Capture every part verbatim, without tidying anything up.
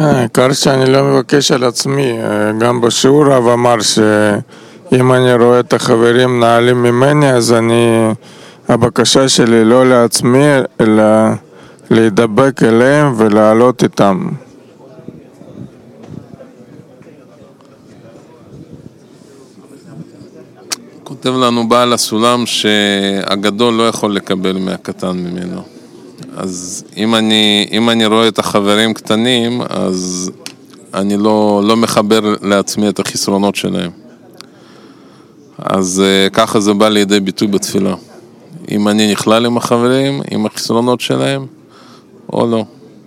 העיקר שאני לא מבקש על עצמי. גם בשיעור רב אמר שאם אני רואה את החברים נעלים ממני, אז אני, הבקשה שלי לא לעצמי, אלא להידבק אליהם ולעלות איתם. כותב לנו בעל הסולם שהגדול לא יכול לקבל מהקטן ממנו. אז אם אני, אם אני רואה את החברים קטנים, אז אני לא, לא מחבר לעצמי את החסרונות שלהם. אז ככה זה בא לידי ביטוי בתפילה. אם אני נכלל עם החברים, עם החסרונות שלהם, או לא.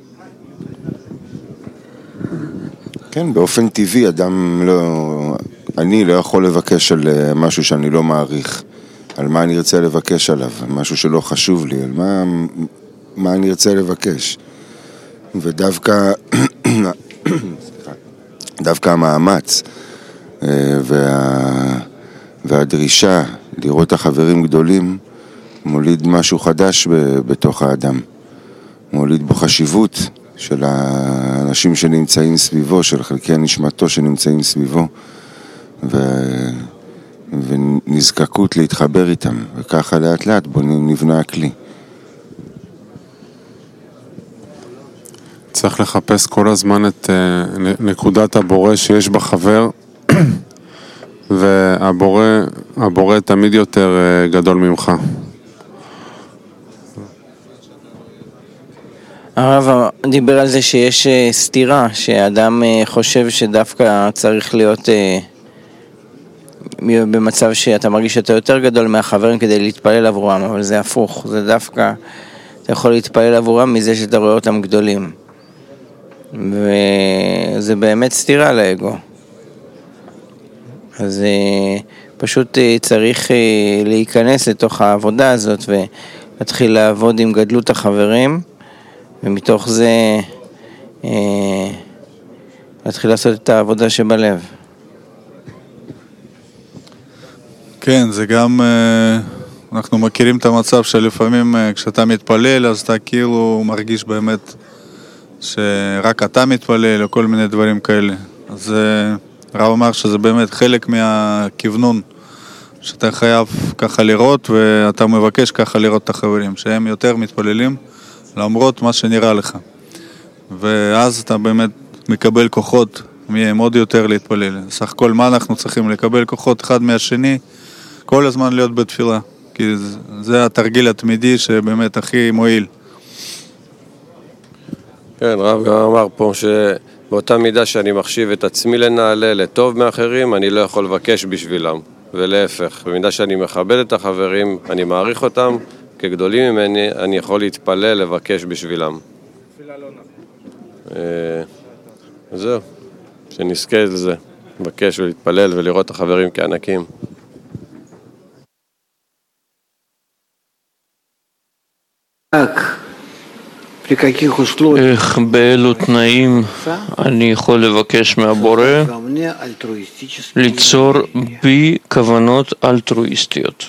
כן, באופן טבעי אדם לא, אני לא יכול לבקש על משהו שאני לא מעריך. על מה אני ארצה לבקש עליו, משהו שלא חשוב לי, על מה, מה אני ארצה לבקש. ודווקא, דווקא המאמץ וה, והדרישה לראות החברים גדולים מוליד משהו חדש בתוך האדם. מוליד בו חשיבות של האנשים שנמצאים סביבו, של חלקי נשמתו שנמצאים סביבו, ו... ונזקקות להתחבר איתם, וככה לאט לאט בו נבנה הכלי. צריך לחפש כל הזמן את נקודת הבורא שיש בחבר, והבורא הבורא תמיד יותר גדול ממך. הרב דיבר על זה שיש סתירה, שאדם חושב שדווקא צריך להיות במצב שאתה מרגיש שאתה יותר גדול מהחברים כדי להתפלל עבורם, אבל זה הפוך, זה דווקא, אתה יכול להתפלל עבורם מזה שאתה רואה אותם גדולים, וזה באמת סתירה לאגו. אז פשוט צריך להיכנס לתוך העבודה הזאת ולהתחיל לעבוד עם גדלות החברים, ומתוך זה להתחיל לעשות את העבודה שבלב. כן, זה גם, אנחנו מכירים את המצב שלפעמים כשאתה מתפלל, אז אתה כאילו מרגיש באמת שרק אתה מתפלל, או כל מיני דברים כאלה. אז הרב אמר שזה באמת חלק מהכוונון, שאתה חייב ככה לראות, ואתה מבקש ככה לראות את החברים, שהם יותר מתפללים, למרות מה שנראה לך. ואז אתה באמת מקבל כוחות מהם עוד יותר להתפלל. סך הכל מה אנחנו צריכים? לקבל כוחות אחד מהשני, כל הזמן להיות בתפילה, כי זה התרגיל התמידי שבאמת הכי מועיל. כן, רב גם אמר פה שבאותה מידה שאני מחשיב את עצמי לנעלה, לטוב מאחרים, אני לא יכול לבקש בשבילם, ולהפך, במידה שאני מכבד את החברים, אני מעריך אותם, כגדולים ממני, אני יכול להתפלל, לבקש בשבילם. תפילה לא נכון. זהו, שנזכה לזה, לבקש ולהתפלל ולראות את החברים כענקים. איך באילו תנאים אני יכול לבקש מהבורא ליצור בי כוונות אלטרואיסטיות?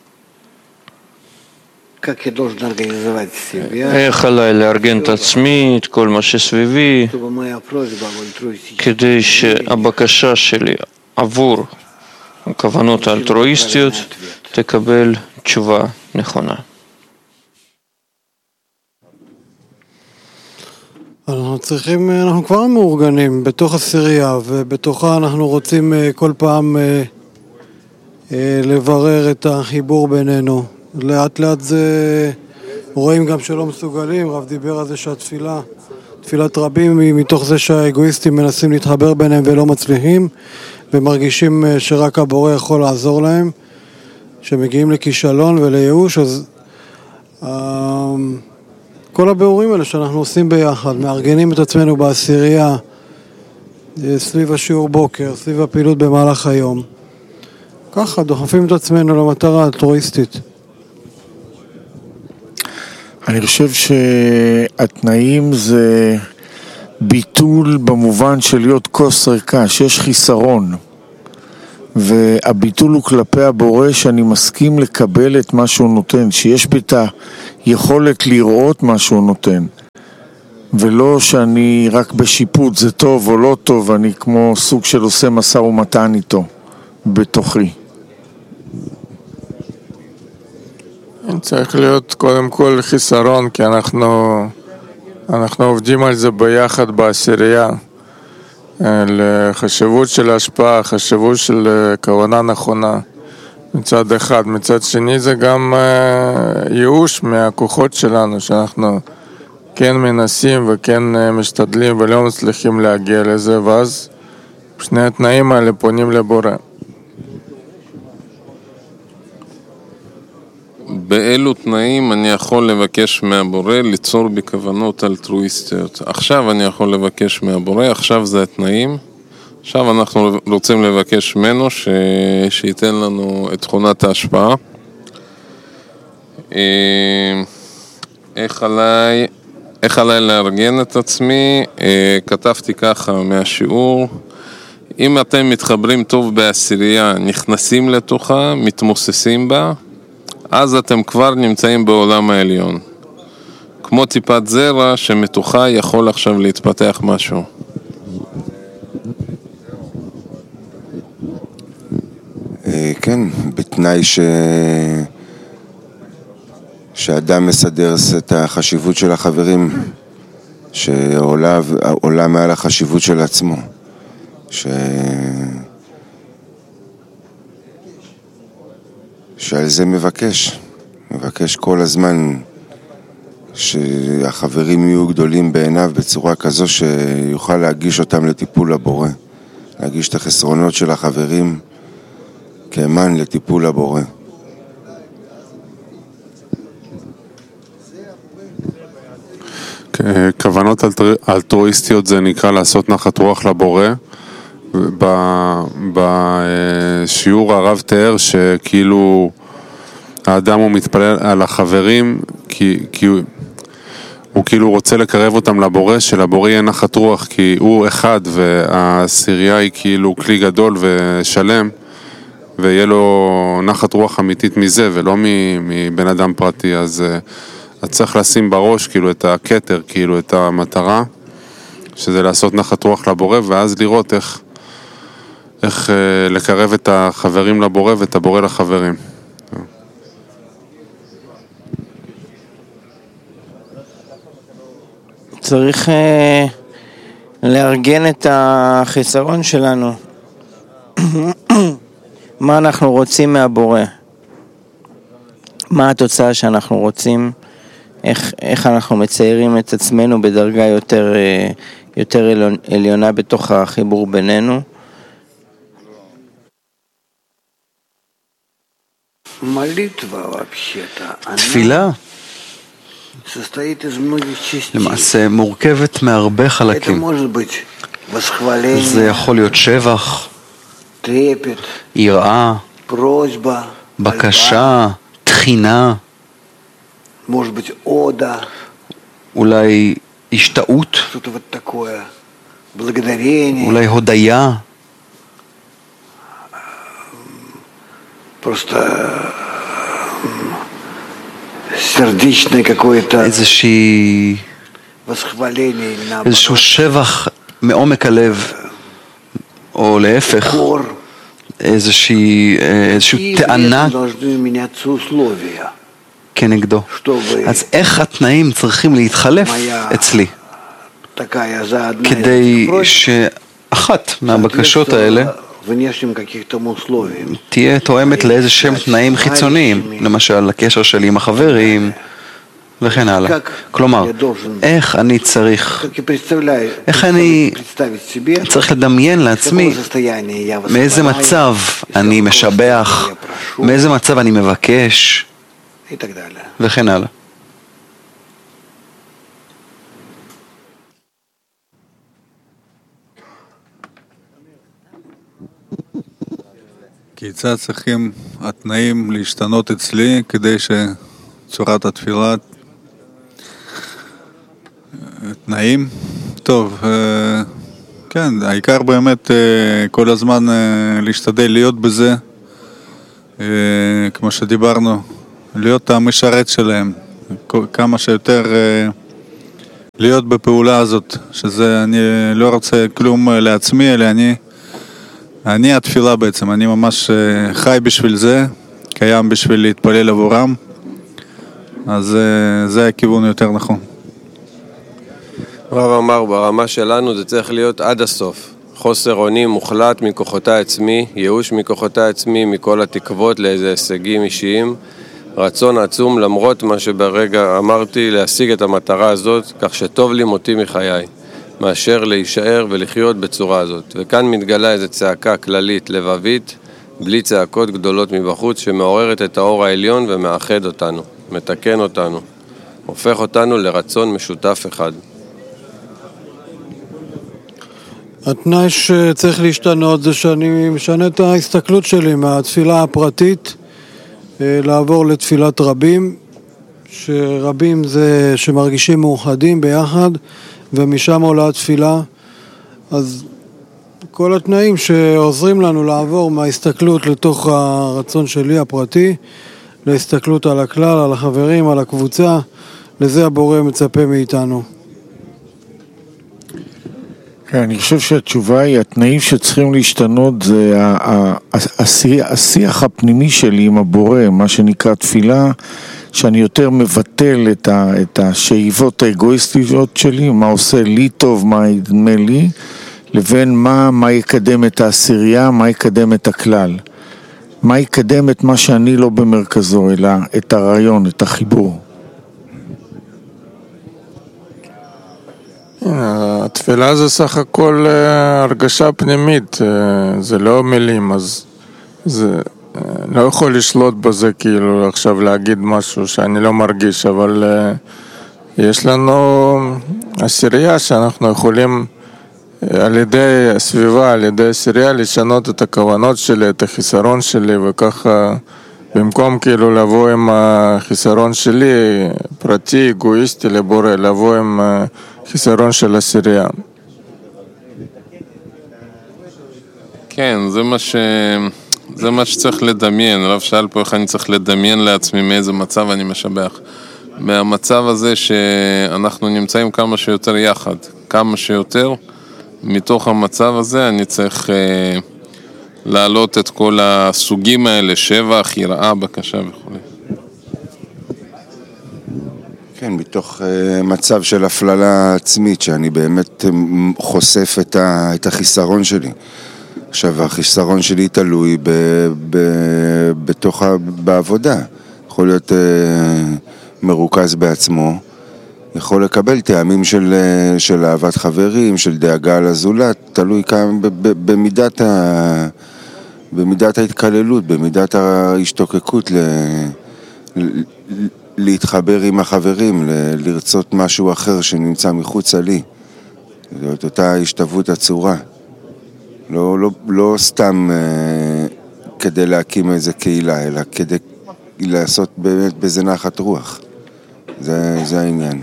איך עליי לארגן את עצמי, את כל מה שסביבי, כדי שהבקשה שלי עבור הכוונות האלטרואיסטיות תקבל תשובה נכונה. אנחנו צריכים, אנחנו כבר מאורגנים בתוך הסירייה, ובתוכה אנחנו רוצים כל פעם לברר את החיבור בינינו. לאט לאט זה, רואים גם שלא מסוגלים, רב דיבר על זה שהתפילה, תפילת רבים היא מתוך זה שהאגואיסטים מנסים להתחבר ביניהם ולא מצליחים, ומרגישים שרק הבורא יכול לעזור להם, שמגיעים לכישלון ולייאוש. אז כל הביאורים האלה שאנחנו עושים ביחד, מארגנים את עצמנו בעשירייה, סביב השיעור בוקר, סביב הפעילות במהלך היום, ככה דוחפים את עצמנו למטרה אלטרואיסטית. אני חושב שהתנאים זה ביטול במובן של להיות כוס ריקה, שיש חיסרון, והביטול הוא כלפי הבורא שאני מסכים לקבל את מה שהוא נותן, שיש בי את היכולת לראות מה שהוא נותן. ולא שאני רק בשיפוט, זה טוב או לא טוב, אני כמו סוג של עושה משא ומתן איתו, בתוכי. צריך להיות קודם כל חיסרון, כי אנחנו, אנחנו עובדים על זה ביחד בעשירייה. לחשיבות של ההשפעה, חשיבות של כוונה נכונה מצד אחד. מצד שני זה גם ייאוש מהכוחות שלנו, שאנחנו כן מנסים וכן משתדלים ולא מצליחים להגיע לזה, ואז שני התנאים האלה פונים לבורא. באילו תנאים אני יכול לבקש מהבורא ליצור בכוונות אלטרואיסטיות? עכשיו אני יכול לבקש מהבורא, עכשיו זה התנאים. עכשיו אנחנו רוצים לבקש ממנו ש... שייתן לנו את תכונת ההשפעה. איך עליי, איך עליי לארגן את עצמי? כתבתי ככה מהשיעור. אם אתם מתחברים טוב בעשירייה, נכנסים לתוכה, מתמוססים בה, אז אתם כבר נמצאים בעולם העליון. כמו טיפת זרע שמתוכה יכול עכשיו להתפתח משהו. כן, בתנאי ש... שאדם מסדר את החשיבות של החברים, שעולה עולה מעל החשיבות של עצמו. ש... שעל זה מבקש, מבקש כל הזמן שהחברים יהיו גדולים בעיניו בצורה כזו שיוכל להגיש אותם לטיפול הבורא, להגיש את החסרונות של החברים כאמן לטיפול הבורא. כוונות אלטרואיסטיות זה נקרא לעשות נחת רוח לבורא. בשיעור הרב תיאר שכאילו האדם הוא מתפלל על החברים כי, כי הוא, הוא כאילו רוצה לקרב אותם לבורא, שלבורא יהיה נחת רוח, כי הוא אחד והעשירייה היא כאילו כלי גדול ושלם, ויהיה לו נחת רוח אמיתית מזה ולא מבן אדם פרטי. אז את צריך לשים בראש כאילו את הכתר, כאילו את המטרה, שזה לעשות נחת רוח לבורא, ואז לראות איך איך לקרב את החברים לבורא ואת הבורא לחברים. צריך לארגן את החיסרון שלנו. מה אנחנו רוצים מהבורא? מה התוצאה שאנחנו רוצים? איך, איך אנחנו מציירים את עצמנו בדרגה יותר, יותר עליונה בתוך החיבור בינינו? תפילה למעשה מורכבת מהרבה חלקים. זה יכול להיות שבח, יראה, בקשה, תחינה, אולי השתאות, אולי הודיה. איזושהי איזשהו שבח מעומק הלב, או להפך, איזושהי איזשהו טענה כנגדו. אז איך התנאים צריכים להתחלף אצלי כדי שאחת מהבקשות האלה תהיה תואמת לאיזה שם תנאים חיצוניים, למשל הקשר שלי עם החברים וכן הלאה. כלומר, איך אני צריך, איך אני צריך לדמיין לעצמי מאיזה מצב אני משבח, מאיזה מצב אני מבקש וכן הלאה. כיצד צריכים התנאים להשתנות אצלי כדי שצורת התפילה תנאים? טוב, כן, העיקר באמת כל הזמן להשתדל להיות בזה, כמו שדיברנו, להיות המשרת שלהם, כמה שיותר להיות בפעולה הזאת, שזה אני לא רוצה כלום לעצמי, אלא אני, אני התפילה בעצם, אני ממש חי בשביל זה, קיים בשביל להתפלל עבורם, אז זה הכיוון יותר נכון. רב אמר, ברמה שלנו זה צריך להיות עד הסוף. חוסר אונים מוחלט מכוחותי עצמי, ייאוש מכוחותי עצמי, מכל התקוות לאיזה הישגים אישיים, רצון עצום למרות מה שברגע אמרתי להשיג את המטרה הזאת, כך שטוב לי מותי מחיי, מאשר להישאר ולחיות בצורה הזאת. וכאן מתגלה איזו צעקה כללית, לבבית, בלי צעקות גדולות מבחוץ, שמעוררת את האור העליון ומאחד אותנו, מתקן אותנו, הופך אותנו לרצון משותף אחד. התנאי שצריך להשתנות זה שאני משנה את ההסתכלות שלי מהתפילה הפרטית לעבור לתפילת רבים, שרבים זה שמרגישים מאוחדים ביחד ומשם עולה התפילה. אז כל התנאים שעוזרים לנו לעבור מההסתכלות לתוך הרצון שלי הפרטי להסתכלות על הכלל, על החברים, על הקבוצה, לזה הבורא מצפה מאיתנו. אני חושב שהתשובה היא, התנאים שצריכים להשתנות זה השיח הפנימי שלי עם הבורא, מה שנקרא תפילה, שאני יותר מבטל את השאיבות האגואיסטיות שלי, מה עושה לי טוב, מה ידמה לי, לבין מה, מה יקדם את העשירייה, מה יקדם את הכלל. מה יקדם את מה שאני לא במרכזו, אלא את הרעיון, את החיבור. התפילה זה סך הכל הרגשה פנימית, זה לא מילים, אז זה לא יכול לשלוט בזה כאילו עכשיו להגיד משהו שאני לא מרגיש, אבל יש לנו עשירייה שאנחנו יכולים על ידי הסביבה, על ידי עשירייה לשנות את הכוונות שלי, את החיסרון שלי, וככה במקום כאילו לבוא עם החיסרון שלי פרטי, אגואיסטי לבורא, לבוא עם חיסרון של עשירייה. כן, זה מה ש... זה מה שצריך לדמיין. רב שאל פה איך אני צריך לדמיין לעצמי מאיזה מצב אני משבח. מהמצב הזה שאנחנו נמצאים כמה שיותר יחד, כמה שיותר, מתוך המצב הזה אני צריך אה, להעלות את כל הסוגים האלה, שבח, יראה, בקשה וכו'. כן, מתוך uh, מצב של הפללה עצמית, שאני באמת uh, חושף את, ה, את החיסרון שלי. עכשיו, החיסרון שלי תלוי ב, ב, בתוך ה, בעבודה. יכול להיות uh, מרוכז בעצמו, יכול לקבל טעמים של, uh, של אהבת חברים, של דאגה לזולת, תלוי כאן ב, ב, במידת, ה, במידת ההתקללות, במידת ההשתוקקות ל... ל להתחבר עם החברים, ל- לרצות משהו אחר שנמצא מחוץ לי. זאת אותה השתוות הצורה. לא, לא, לא סתם אה, כדי להקים איזה קהילה, אלא כדי לעשות באמת בזה נחת רוח. זה, זה העניין.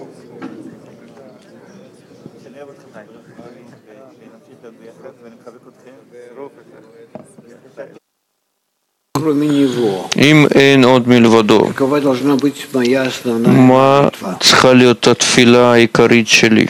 אם אין עוד מלבדו, מה צריכה להיות התפילה העיקרית שלי?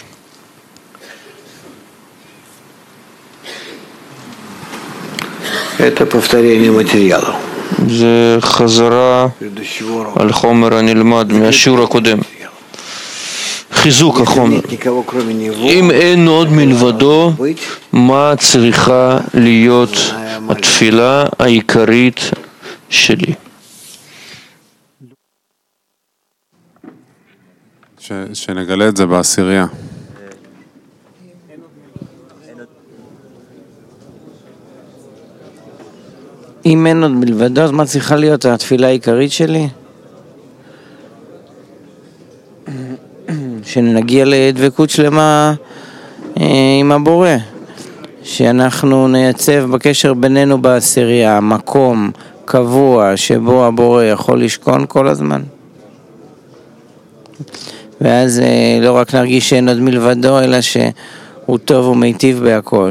זה חזרה על חומר הנלמד מהשיעור הקודם, חיזוק החומר. אם אין עוד מלבדו, מה צריכה להיות התפילה העיקרית שלי? ש, שנגלה את זה בעשירייה. אם אין עוד מלבדו, אז מה צריכה להיות התפילה העיקרית שלי? שנגיע לדבקות שלמה עם הבורא, שאנחנו נייצב בקשר בינינו בעשירייה, מקום קבוע שבו הבורא יכול לשכון כל הזמן, ואז לא רק נרגיש שאין עוד מלבדו, אלא שהוא טוב ומיטיב בהכל.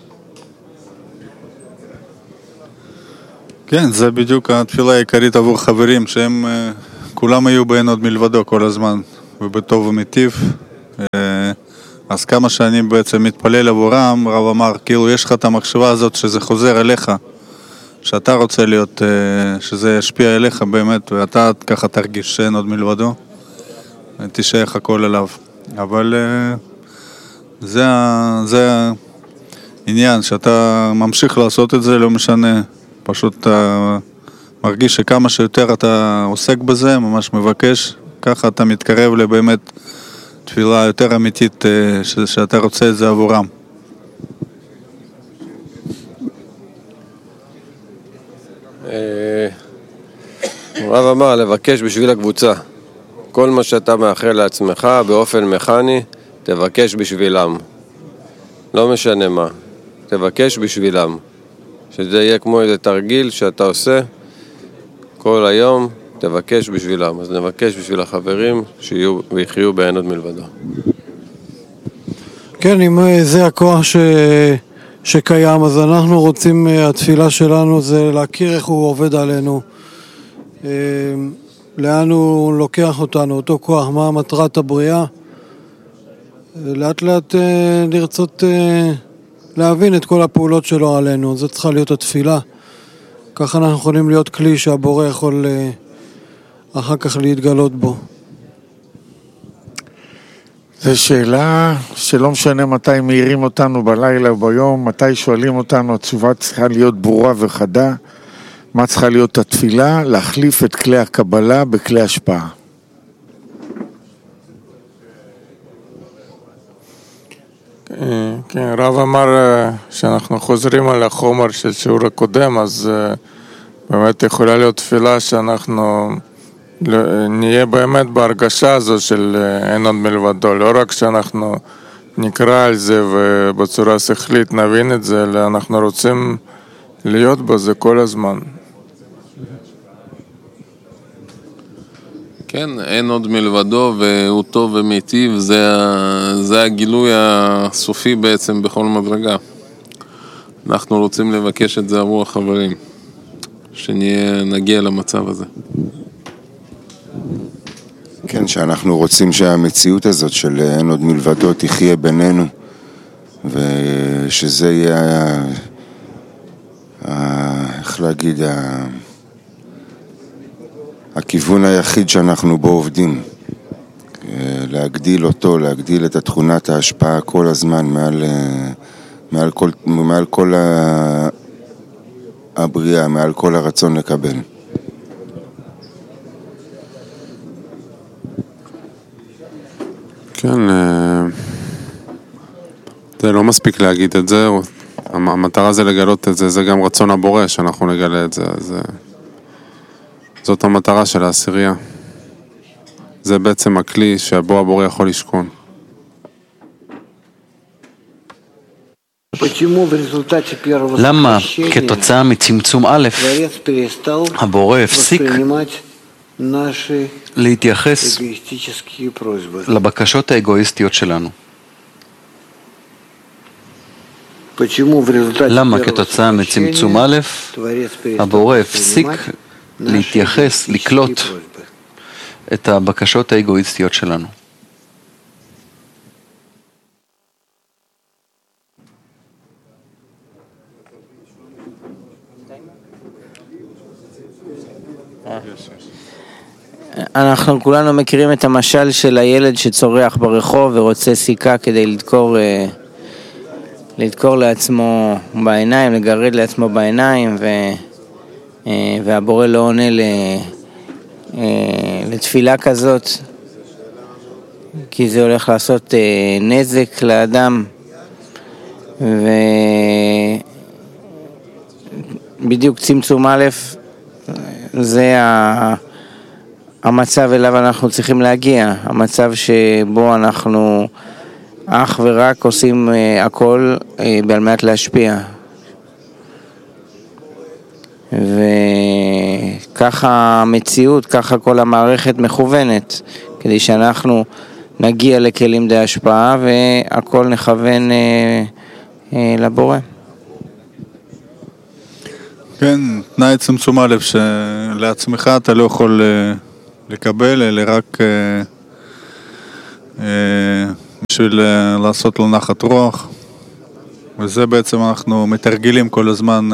כן, זה בדיוק התפילה העיקרית עבור חברים, שהם כולם היו באין עוד מלבדו כל הזמן, ובטוב ומיטיב, אז כמה שאני בעצם מתפלל עבורם, רב אמר, כאילו יש לך את המחשבה הזאת שזה חוזר אליך, שאתה רוצה להיות, שזה ישפיע אליך באמת, ואתה ככה תרגיש שאין עוד מלבדו, תשייך הכל אליו. אבל זה, זה העניין, שאתה ממשיך לעשות את זה, לא משנה, פשוט אתה מרגיש שכמה שיותר אתה עוסק בזה, ממש מבקש, ככה אתה מתקרב לבאמת תפילה יותר אמיתית ש- שאתה רוצה את זה עבורם. הרב אמר לבקש בשביל הקבוצה. כל מה שאתה מאחל לעצמך באופן מכני, תבקש בשבילם. לא משנה מה, תבקש בשבילם. שזה יהיה כמו איזה תרגיל שאתה עושה כל היום, תבקש בשבילם. אז נבקש בשביל החברים שיהיו ויחיו באין עוד מלבדו. כן, אם זה הכוח ש... שקיים, אז אנחנו רוצים, התפילה שלנו זה להכיר איך הוא עובד עלינו, לאן הוא לוקח אותנו, אותו כוח, מה מטרת הבריאה, לאט לאט לרצות להבין את כל הפעולות שלו עלינו. זה צריכה להיות התפילה, ככה אנחנו יכולים להיות כלי שהבורא יכול אחר כך להתגלות בו. זו שאלה שלא משנה מתי מעירים אותנו בלילה או ביום, מתי שואלים אותנו, התשובה צריכה להיות ברורה וחדה. מה צריכה להיות התפילה? להחליף את כלי הקבלה בכלי השפעה. כן, רב אמר שאנחנו חוזרים על החומר של שיעור הקודם, אז באמת יכולה להיות תפילה שאנחנו נהיה באמת בהרגשה הזו של אין עוד מלבדו, לא רק שאנחנו נקרא על זה ובצורה שכלית נבין את זה, אלא אנחנו רוצים להיות בזה כל הזמן. כן, אין עוד מלבדו והוא טוב ומיטיב, זה, זה הגילוי הסופי בעצם בכל מדרגה. אנחנו רוצים לבקש את זה עבור החברים, שנגיע למצב הזה. כן, שאנחנו רוצים שהמציאות הזאת של אין עוד מלבדו תחיה בינינו, ושזה יהיה, איך להגיד, הכיוון היחיד שאנחנו בו עובדים. להגדיל אותו, להגדיל את תכונת ההשפעה כל הזמן מעל, מעל כל, מעל כל הבריאה, מעל כל הרצון לקבל. כן, זה לא מספיק להגיד את זה, המטרה זה לגלות את זה, זה גם רצון הבורא שאנחנו נגלה את זה, אז זאת המטרה של העשירייה. זה בעצם הכלי שבו הבורא יכול לשכון. למה כתוצאה מצמצום א' הבורא הפסיק להתייחס לבקשות האגואיסטיות שלנו? למה כתוצאה מצמצום א' הבורא הפסיק להתייחס, לקלוט את הבקשות האגואיסטיות שלנו? אנחנו כולנו מכירים את המשל של הילד שצורח ברחוב ורוצה סיכה כדי לדקור, לדקור לעצמו בעיניים, לגרד לעצמו בעיניים, ו, והבורא לא עונה לתפילה כזאת, כי זה הולך לעשות נזק לאדם, ובדיוק צמצום א' זה ה... המצב אליו אנחנו צריכים להגיע, המצב שבו אנחנו אך ורק עושים הכל על מנת להשפיע. וככה המציאות, ככה כל המערכת מכוונת, כדי שאנחנו נגיע לכלים די השפעה והכל נכוון לבורא. כן, תנאי צמצום א' שלעצמך אתה לא יכול לקבל, אלא רק אה, אה, בשביל לעשות לו נחת רוח, וזה בעצם אנחנו מתרגלים כל הזמן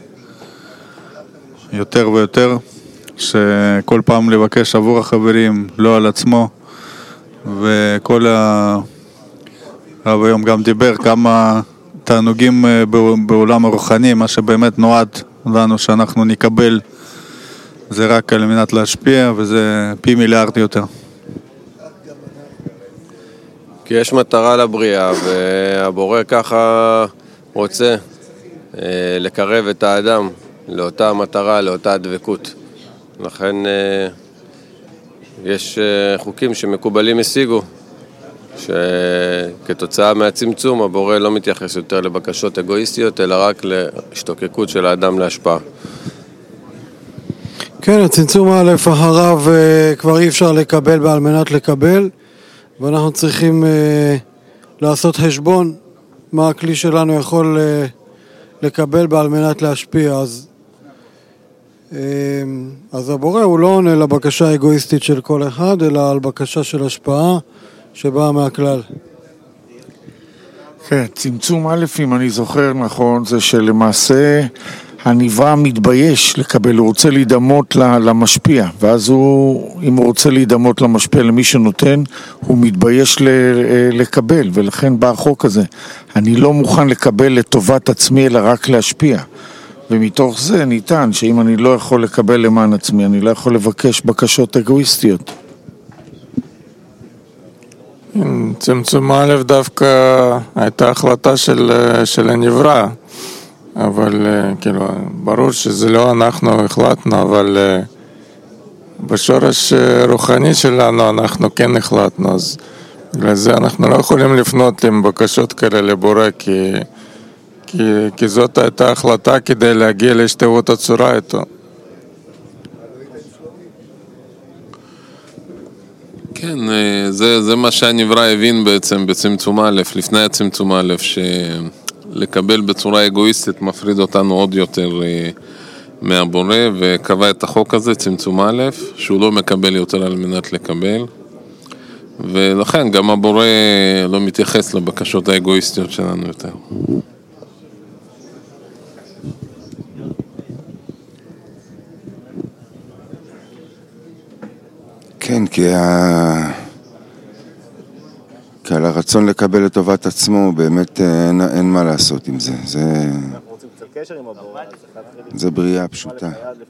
יותר ויותר, שכל פעם לבקש עבור החברים, לא על עצמו, וכל ה... הרב היום גם דיבר כמה תענוגים בעולם הרוחני, מה שבאמת נועד לנו שאנחנו נקבל, זה רק על מנת להשפיע, וזה פי מיליארד יותר. כי יש מטרה לבריאה, והבורא ככה רוצה לקרב את האדם לאותה מטרה, לאותה דבקות. לכן יש חוקים שמקובלים השיגו, שכתוצאה מהצמצום הבורא לא מתייחס יותר לבקשות אגואיסטיות, אלא רק להשתוקקות של האדם להשפעה. כן, הצמצום א', הרב כבר אי אפשר לקבל על מנת לקבל, ואנחנו צריכים לעשות חשבון מה הכלי שלנו יכול לקבל על מנת להשפיע. אז, אז הבורא הוא לא עונה לבקשה האגואיסטית של כל אחד, אלא על בקשה של השפעה שבאה מהכלל. כן, צמצום א', אם אני זוכר נכון, זה שלמעשה הנברא מתבייש לקבל, הוא רוצה להידמות למשפיע, ואז הוא, אם הוא רוצה להידמות למשפיע למי שנותן, הוא מתבייש לקבל, ולכן בא החוק הזה. אני לא מוכן לקבל לטובת עצמי, אלא רק להשפיע. ומתוך זה ניתן שאם אני לא יכול לקבל למען עצמי, אני לא יכול לבקש בקשות אגואיסטיות. צמצום א' דווקא הייתה החלטה של, של הנברא, אבל כאילו, ברור שזה לא אנחנו החלטנו, אבל בשורש רוחני שלנו אנחנו כן החלטנו, אז בגלל זה אנחנו לא יכולים לפנות עם בקשות כאלה לבורא, כי, כי, כי זאת הייתה החלטה כדי להגיע להשתוות הצורה איתו. כן, זה, זה מה שהנברא הבין בעצם בצמצום א', לפני הצמצום א', שלקבל בצורה אגואיסטית מפריד אותנו עוד יותר מהבורא, וקבע את החוק הזה, צמצום א', שהוא לא מקבל יותר על מנת לקבל, ולכן גם הבורא לא מתייחס לבקשות האגואיסטיות שלנו יותר. כן, כי, ה... כי על הרצון לקבל לטובת עצמו באמת אין, אין מה לעשות עם זה. זה, זה בריאה פשוטה.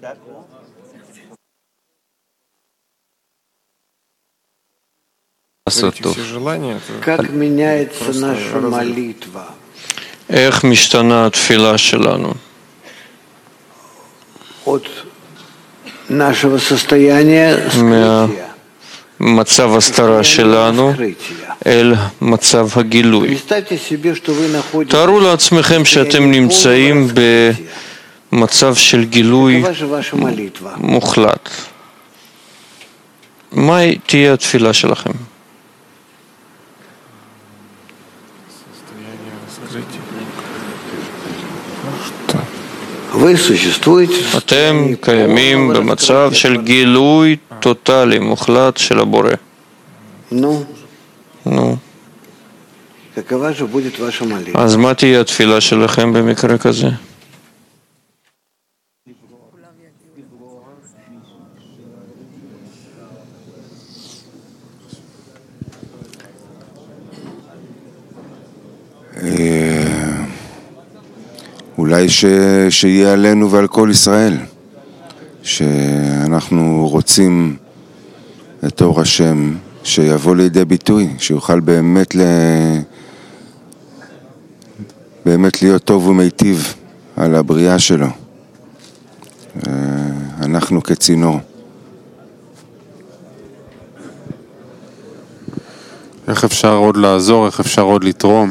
איך משתנה התפילה שלנו? מהמצב הסתרה שלנו אל מצב הגילוי. תארו לעצמכם שאתם נמצאים במצב של גילוי מוחלט. מה תהיה התפילה שלכם? אתם קיימים במצב של גילוי טוטלי, מוחלט של הבורא. נו. נו. אז מה תהיה התפילה שלכם במקרה כזה? אולי ש... שיהיה עלינו ועל כל ישראל, שאנחנו רוצים את אור השם שיבוא לידי ביטוי, שיוכל באמת ל... באמת להיות טוב ומיטיב על הבריאה שלו. אנחנו כצינור. איך אפשר עוד לעזור, איך אפשר עוד לתרום?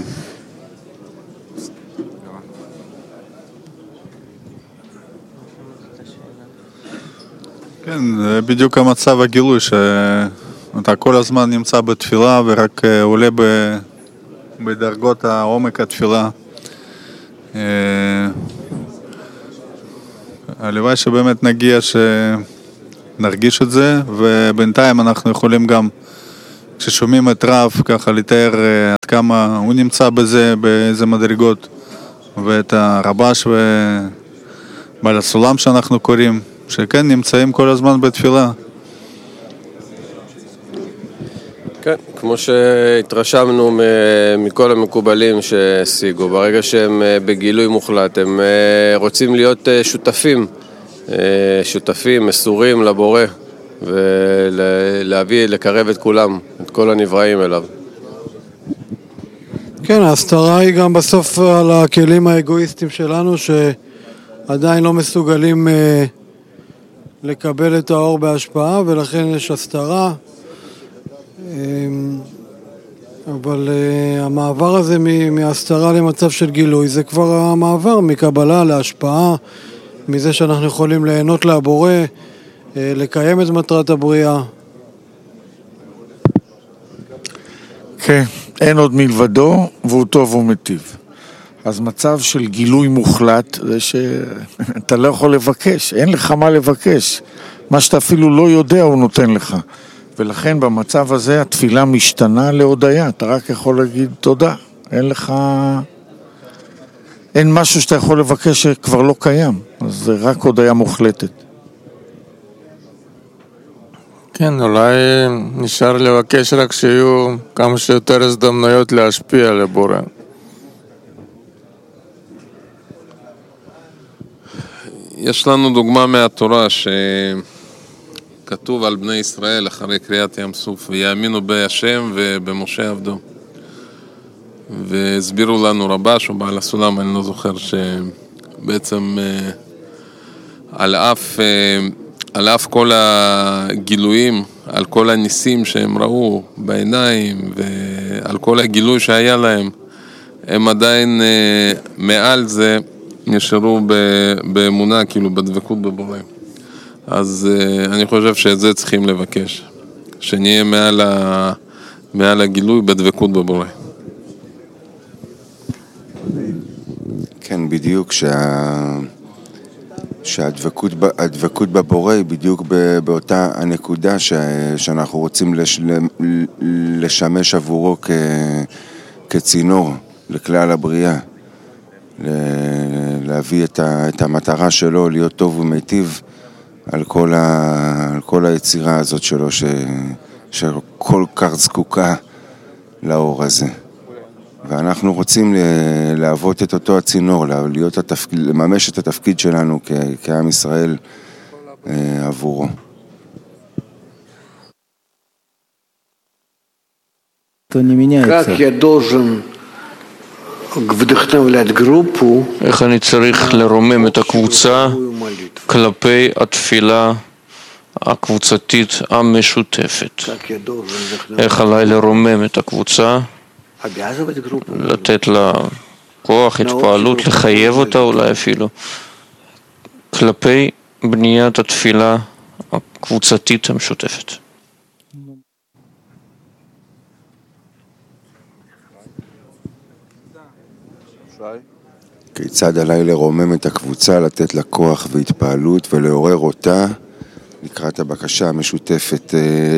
כן, זה בדיוק המצב הגילוי, שאתה כל הזמן נמצא בתפילה ורק עולה בדרגות העומק התפילה. הלוואי שבאמת נגיע שנרגיש את זה, ובינתיים אנחנו יכולים גם, כששומעים את רב, ככה לתאר עד כמה הוא נמצא בזה, באיזה מדרגות, ואת הרבש ובעל הסולם שאנחנו קוראים, שכן נמצאים כל הזמן בתפילה. כן, כמו שהתרשמנו מכל המקובלים שהשיגו, ברגע שהם בגילוי מוחלט, הם רוצים להיות שותפים, שותפים, מסורים לבורא, ולהביא, לקרב את כולם, את כל הנבראים אליו. כן, ההסתרה היא גם בסוף על הכלים האגואיסטיים שלנו, שעדיין לא מסוגלים לקבל את האור בהשפעה, ולכן יש הסתרה. אבל המעבר הזה מהסתרה למצב של גילוי, זה כבר המעבר מקבלה להשפעה, מזה שאנחנו יכולים ליהנות לבורא, לקיים את מטרת הבריאה. כן, אין עוד מלבדו, והוא טוב ומטיב. אז מצב של גילוי מוחלט, זה שאתה לא יכול לבקש, אין לך מה לבקש. מה שאתה אפילו לא יודע הוא נותן לך. ולכן במצב הזה התפילה משתנה להודיה, אתה רק יכול להגיד תודה, אין לך, אין משהו שאתה יכול לבקש שכבר לא קיים, אז זה רק הודיה מוחלטת. כן, אולי נשאר לבקש רק שיהיו כמה שיותר הזדמנויות להשפיע על הבורא. יש לנו דוגמה מהתורה ש... כתוב על בני ישראל אחרי קריאת ים סוף, ויאמינו בהשם ובמשה עבדו. והסבירו לנו רבש או בעל הסולם, אני לא זוכר, שבעצם על אף, על אף כל הגילויים, על כל הניסים שהם ראו בעיניים, ועל כל הגילוי שהיה להם, הם עדיין מעל זה נשארו באמונה, כאילו בדבקות בבורא. אז uh, אני חושב שאת זה צריכים לבקש, שנהיה מעל, ה... מעל הגילוי בדבקות בבורא. כן, בדיוק, שה... שהדבקות ב... הדבקות בבורא היא בדיוק באותה הנקודה ש... שאנחנו רוצים לש... לשמש עבורו כ... כצינור לכלל הבריאה, ל... להביא את, ה... את המטרה שלו, להיות טוב ומיטיב, על כל, ה... על כל היצירה הזאת שלו ש... שכל כך זקוקה לאור הזה. ואנחנו רוצים להוות את אותו הצינור, להיות התפקיד, לממש את התפקיד שלנו כ... כעם ישראל אה, עבורו. Как я должен вдохновлять группу, איך אני צריך לרומם את הקבוצה כלפי התפילה הקבוצתית המשותפת. איך עליי לרומם את הקבוצה, לתת לה כוח, התפעלות, לחייב אותה אולי אפילו, כלפי בניית התפילה הקבוצתית המשותפת. כיצד עליי לרומם את הקבוצה, לתת לה כוח והתפעלות ולעורר אותה לקראת הבקשה המשותפת.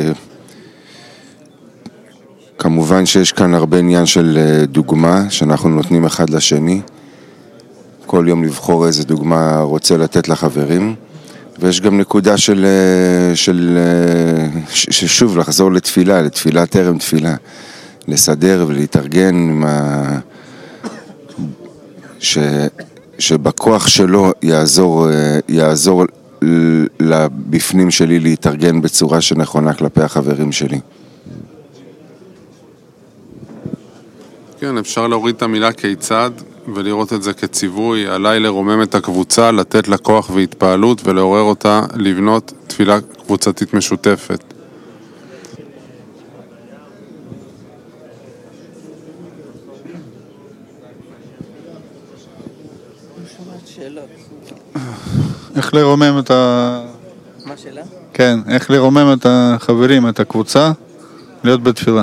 כמובן שיש כאן הרבה עניין של דוגמה שאנחנו נותנים אחד לשני, כל יום לבחור איזה דוגמה רוצה לתת לחברים, ויש גם נקודה של, של, ששוב לחזור לתפילה, לתפילה טרם תפילה, לסדר ולהתארגן עם ה... ש, שבכוח שלו יעזור, יעזור לבפנים שלי להתארגן בצורה שנכונה כלפי החברים שלי. כן, אפשר להוריד את המילה כיצד ולראות את זה כציווי, עליי לרומם את הקבוצה, לתת לה כוח והתפעלות ולעורר אותה לבנות תפילה קבוצתית משותפת. איך לרומם את ה... מה שאלה? כן, איך לרומם את החברים, את הקבוצה, להיות בתפילה.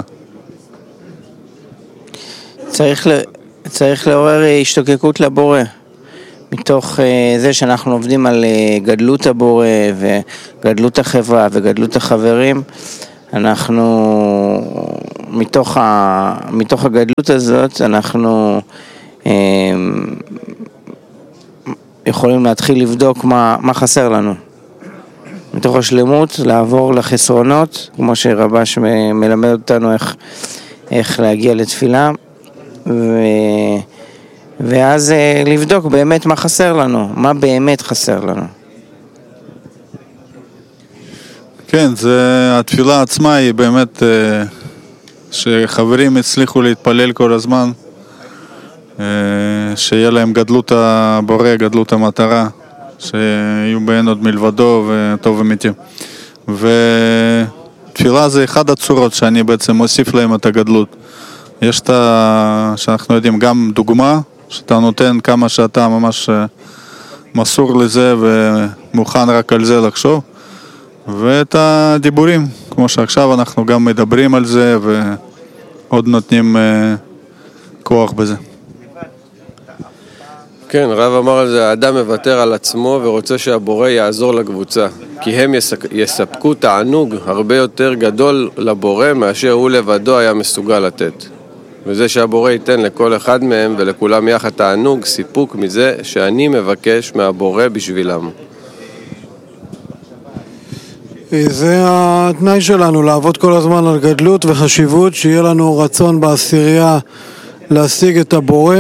צריך, ל... צריך לעורר השתוקקות לבורא, מתוך uh, זה שאנחנו עובדים על uh, גדלות הבורא וגדלות החברה וגדלות החברים, אנחנו, מתוך, ה, מתוך הגדלות הזאת, אנחנו אה, יכולים להתחיל לבדוק מה, מה חסר לנו. מתוך השלמות, לעבור לחסרונות, כמו שרבש מלמד אותנו איך, איך להגיע לתפילה, ו, ואז לבדוק באמת מה חסר לנו, מה באמת חסר לנו. כן, זה, התפילה עצמה היא באמת, שחברים הצליחו להתפלל כל הזמן, שיהיה להם גדלות הבורא, גדלות המטרה, שיהיו בהן עוד מלבדו וטוב אמיתי. ותפילה זה אחד הצורות שאני בעצם מוסיף להם את הגדלות. יש את ה... שאנחנו יודעים גם דוגמה, שאתה נותן כמה שאתה ממש מסור לזה ומוכן רק על זה לחשוב, ואת הדיבורים, כמו שעכשיו אנחנו גם מדברים על זה ועוד נותנים כוח בזה. כן, רב אמר על זה, האדם מוותר על עצמו ורוצה שהבורא יעזור לקבוצה, כי הם יספקו תענוג הרבה יותר גדול לבורא מאשר הוא לבדו היה מסוגל לתת. וזה שהבורא ייתן לכל אחד מהם ולכולם יחד תענוג, סיפוק מזה שאני מבקש מהבורא בשבילם. זה התנאי שלנו, לעבוד כל הזמן על גדלות וחשיבות, שיהיה לנו רצון בעשירייה להשיג את הבורא,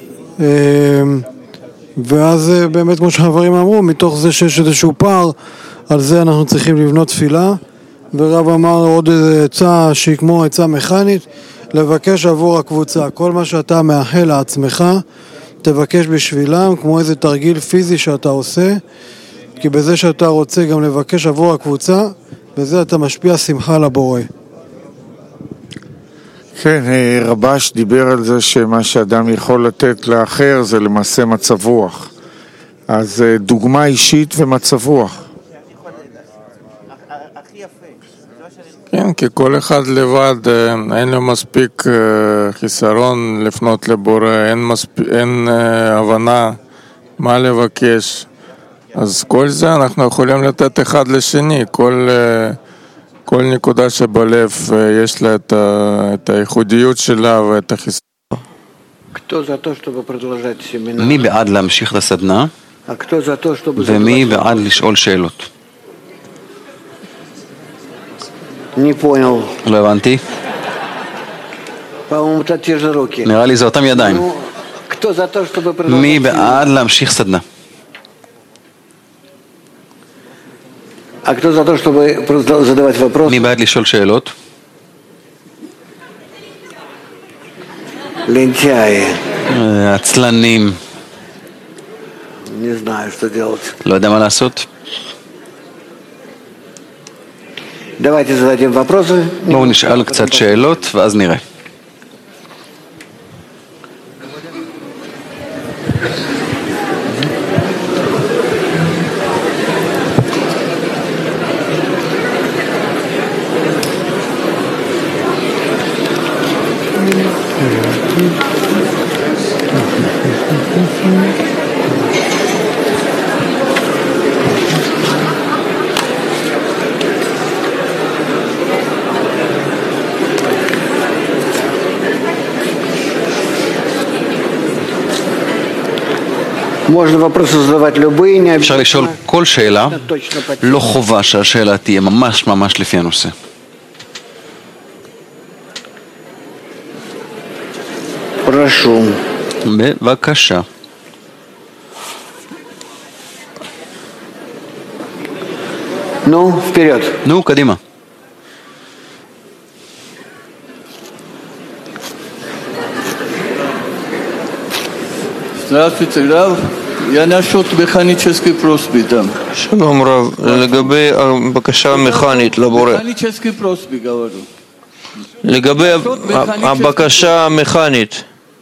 ואז באמת כמו שחברים אמרו, מתוך זה שיש איזשהו פער, על זה אנחנו צריכים לבנות תפילה. ורב אמר עוד איזה עצה שהיא כמו עצה מכנית, לבקש עבור הקבוצה. כל מה שאתה מאחל לעצמך, תבקש בשבילם, כמו איזה תרגיל פיזי שאתה עושה, כי בזה שאתה רוצה גם לבקש עבור הקבוצה, בזה אתה משפיע שמחה לבורא. כן, רבש דיבר על זה שמה שאדם יכול לתת לאחר זה למעשה מצב רוח. אז דוגמה אישית ומצב רוח. כן, כי כל אחד לבד אין לו מספיק חיסרון לפנות לבורא, אין, מספ... אין הבנה מה לבקש. אז כל זה אנחנו יכולים לתת אחד לשני, כל, כל נקודה שבלב יש לה את, ה... את הייחודיות שלה ואת החיסרון. מי בעד להמשיך לסדנה? ומי בעד לשאול שאלות? לא הבנתי. נראה לי זה אותם ידיים. מי בעד להמשיך סדנה? מי בעד לשאול שאלות? עצלנים. לא יודע מה לעשות. בואו נשאל קצת שאלות ואז נראה. אפשר לשאול כל שאלה, לא חובה שהשאלה תהיה ממש ממש לפי הנושא. בבקשה. נו, вперед. נו, קדימה. Здравствуйте, Рав. Я насчет механической просьбы там. שלום רב, לגבי הבקשה המכנית לבורא. Механической просьбы говорю. לגבי הבקשה המכנית.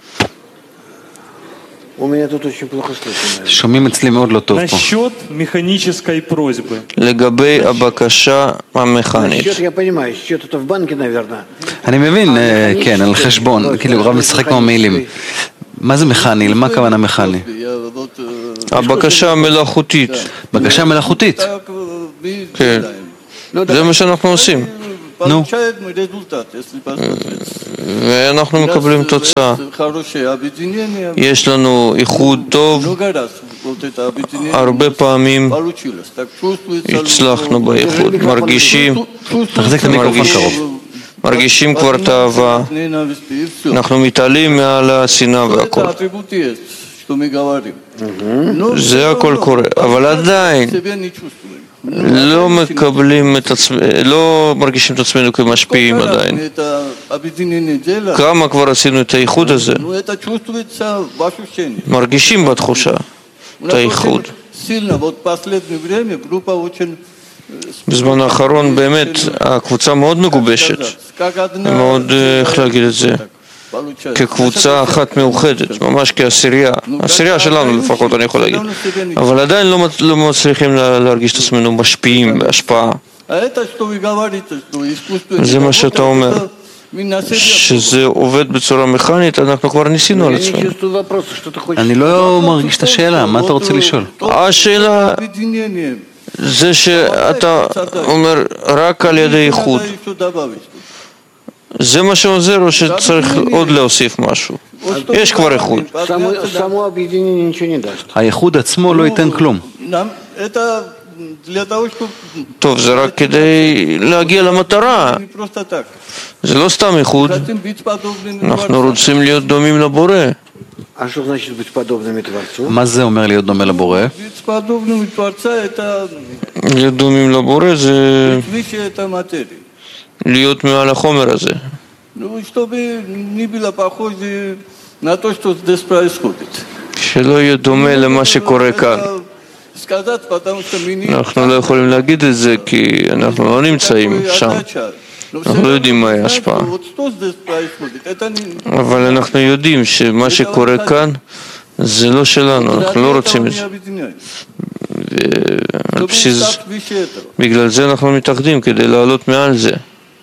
שומעים אצלי מאוד לא טוב פה. насчет механической просьбы. לגבי הבקשה המכנית. אני מבין, כן, על חשבון, כאילו רב משחק כמו מילים. מה זה מכני? למה הכוונה מכני? הבקשה המלאכותית. בקשה מלאכותית? כן. זה מה שאנחנו עושים. נו. ואנחנו מקבלים תוצאה. יש לנו איחוד טוב, הרבה פעמים הצלחנו באיחוד, מרגישים, מרגישים, מרגישים כבר את האהבה, אנחנו מתעלים מעל השנאה והכל. זה הכל קורה, אבל עדיין לא מקבלים את עצמנו, לא מרגישים את עצמנו כמשפיעים עדיין. כמה כבר עשינו את האיחוד הזה? מרגישים בתחושה את האיחוד. בזמן האחרון באמת הקבוצה מאוד מגובשת, מאוד, איך להגיד את זה, כקבוצה אחת מאוחדת, ממש כעשירייה, עשירייה שלנו לפחות אני יכול להגיד, אבל עדיין לא, לא מצליחים להרגיש את עצמנו משפיעים בהשפעה. זה מה שאתה אומר, שזה עובד בצורה מכנית, אנחנו כבר ניסינו על עצמנו. אני לא מרגיש את השאלה, מה אתה רוצה לשאול? השאלה זה שאתה אומר רק על ידי איחוד, זה מה שעוזר או שצריך עוד להוסיף משהו? יש כבר איחוד. האיחוד עצמו לא ייתן כלום. טוב, זה רק כדי להגיע למטרה, זה לא סתם איחוד, אנחנו רוצים להיות דומים לבורא. מה זה אומר להיות דומה לבורא? להיות דומים לבורא זה להיות מעל החומר הזה. שלא יהיה דומה למה שקורה כאן. אנחנו לא יכולים להגיד את זה כי אנחנו לא נמצאים שם, אנחנו לא יודעים מהי ההשפעה, אבל אנחנו יודעים שמה שקורה כאן זה לא שלנו, אנחנו לא רוצים את זה, בגלל זה אנחנו מתאחדים כדי לעלות מעל זה.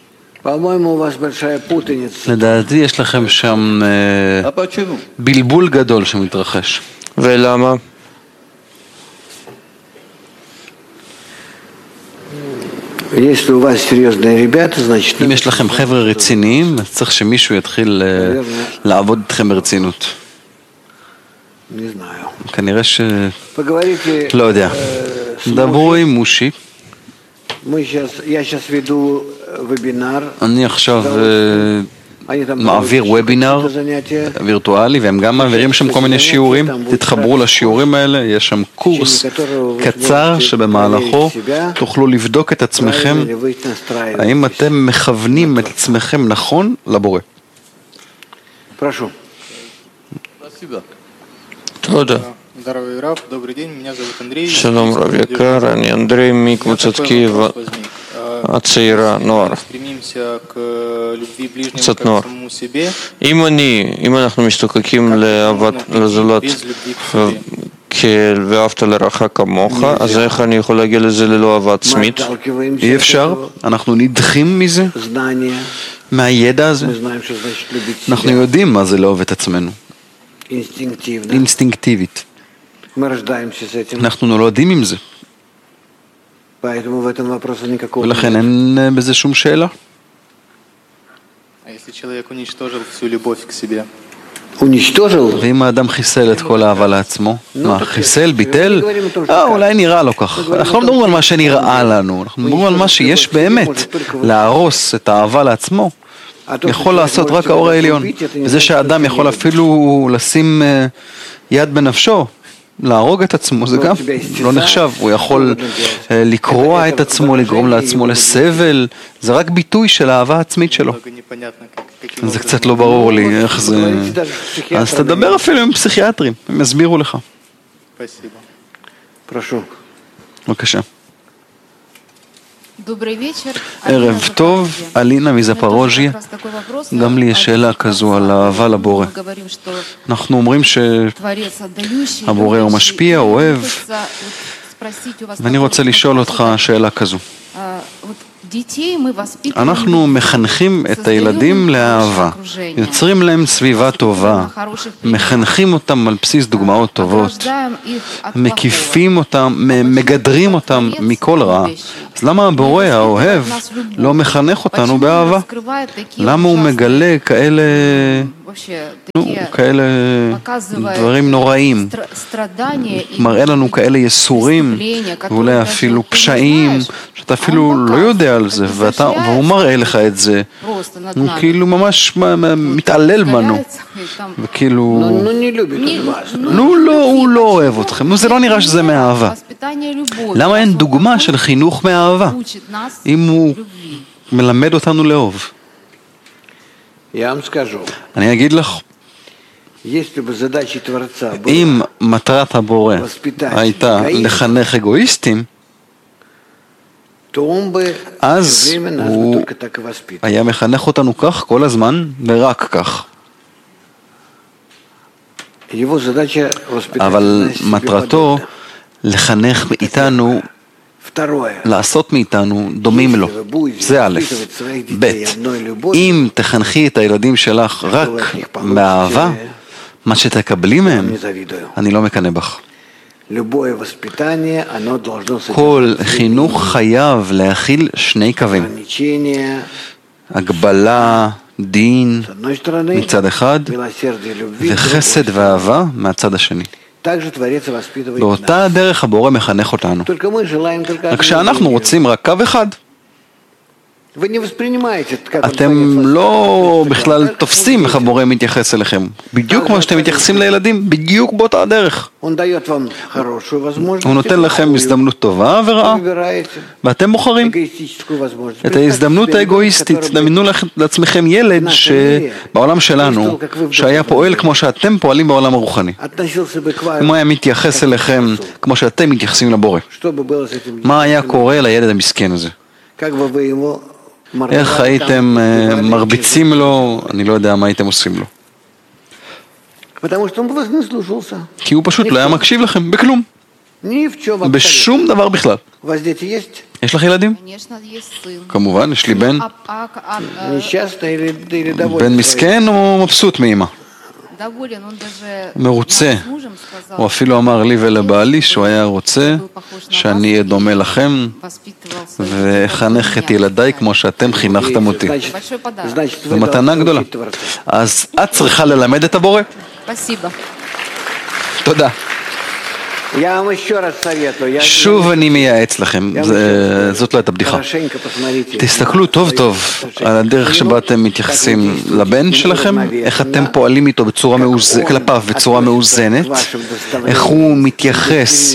לדעתי יש לכם שם בלבול גדול שמתרחש. ולמה? אם יש לכם חבר'ה רציניים, אז צריך שמישהו יתחיל לעבוד איתכם ברצינות. כנראה ש... לא יודע. דברו עם מושי. אני עכשיו מעביר וובינר וירטואלי, והם גם מעבירים שם כל מיני שיעורים. תתחברו לשיעורים האלה, יש שם קורס קצר שבמהלכו תוכלו לבדוק את עצמכם, האם אתם מכוונים את עצמכם נכון לבורא. תודה. שלום רב יקר, אני אנדרי מקבוצת קייב הצעירה, נוער, קצת נוער. אם אני, אם אנחנו משתוקקים לאהבת לזולת ואהבת לרעך כמוך, אז איך אני יכול להגיע לזה ללא אהבה עצמית? אי אפשר, אנחנו נדחים מזה, מהידע הזה. אנחנו יודעים מה זה לאהוב את עצמנו, אינסטינקטיבית. אנחנו נולדים עם זה, ולכן אין בזה שום שאלה. ואם האדם חיסל את כל האהבה לעצמו, מה, חיסל, ביטל? אה, אולי נראה לו כך. אנחנו לא מדברים על מה שנראה לנו, אנחנו מדברים על מה שיש באמת. להרוס את האהבה לעצמו יכול לעשות רק האור העליון. וזה שהאדם יכול אפילו לשים יד בנפשו, להרוג את עצמו, זה גם לא נחשב. הוא יכול לקרוע את עצמו, לגרום לעצמו לסבל, זה רק ביטוי של האהבה העצמית שלו. זה קצת לא ברור לי איך זה. אז תדבר אפילו עם פסיכיאטרים, הם יסבירו לך. בבקשה. ערב טוב, אלינה מזפרוז'יה. גם לי יש שאלה כזו על האהבה לבורא. אנחנו אומרים שהבורא הוא משפיע, אוהב, ואני רוצה לשאול אותך שאלה כזו. אנחנו מחנכים את הילדים לאהבה, יוצרים להם סביבה טובה, מחנכים אותם על בסיס דוגמאות טובות, מקיפים אותם, מגדרים אותם מכל רע. אז למה הבורא, האוהב, לא מחנך אותנו באהבה? למה הוא מגלה כאלה, נו, כאלה דברים נוראים? מראה לנו כאלה יסורים, ואולי אפילו פשעים, שאתה אפילו לא יודע על זה, ואתה, והוא מראה לך את זה. הוא כאילו ממש מתעלל בנו. וכאילו, נו, לא, הוא לא אוהב אתכם. זה לא נראה שזה מאהבה. למה אין דוגמה של חינוך מאהבה? אם הוא מלמד אותנו לאהוב. אני אגיד לך, אם מטרת הבורא הייתה לחנך אגואיסטים, אז הוא היה מחנך אותנו כך כל הזמן ורק כך. אבל מטרתו לחנך מאיתנו, לעשות מאיתנו דומים לו. זה א', ב', אם תחנכי את הילדים שלך רק באהבה, מה שתקבלי מהם, אני לא מקנא בך. כל חינוך חייב להכיל שני קווים. הגבלה, דין מצד אחד, וחסד ואהבה מהצד השני. באותה הדרך הבורא מחנך אותנו. רק שאנחנו רוצים רק קו אחד. אתם לא בכלל תופסים איך הבורא מתייחס אליכם. בדיוק כמו שאתם מתייחסים לילדים, בדיוק באותה הדרך. הוא נותן לכם הזדמנות טובה ורעה, ואתם בוחרים את ההזדמנות האגואיסטית. דמיינו לעצמכם ילד שבעולם שלנו, שהיה פועל כמו שאתם פועלים בעולם הרוחני. אם הוא היה מתייחס אליכם כמו שאתם מתייחסים לבורא, מה היה קורה לילד המסכן הזה? איך הייתם מרביצים לו, אני לא יודע מה הייתם עושים לו. כי הוא פשוט לא היה מקשיב לכם, בכלום. בשום דבר בכלל. יש לך ילדים? כמובן, יש לי בן. בן מסכן או מבסוט מאמא? מרוצה. הוא אפילו אמר לי ולבעלי שהוא היה רוצה שאני אהיה דומה לכם וחנך את ילדיי כמו שאתם חינכתם אותי. זו מתנה גדולה. אז את צריכה ללמד את הבורא. תודה. שוב אני מייעץ לכם, זאת לא הייתה בדיחה. תסתכלו טוב טוב על הדרך שבה אתם מתייחסים לבן שלכם, איך אתם פועלים איתו בצורה מאוזנת, כלפיו בצורה מאוזנת, איך הוא מתייחס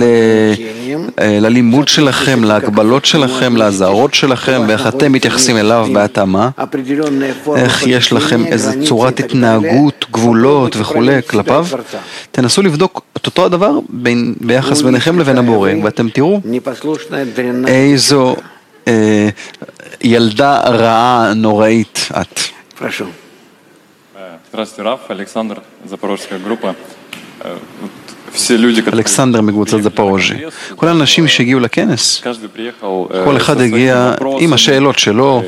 ללימוד שלכם, להגבלות שלכם, להזהרות שלכם, ואיך אתם מתייחסים אליו בהתאמה, איך יש לכם איזו צורת התנהגות, גבולות וכו' כלפיו. תנסו לבדוק את אותו הדבר בין, ביחס ביניכם לבין הבורא, ואתם תראו איזו אה, ילדה רעה נוראית את. Здравствуйте, Раф, Александр, Запорожская группа. אלכסנדר מקבוצת זפורוז'י. כל האנשים שהגיעו לכנס, כל אחד הגיע עם השאלות שלו,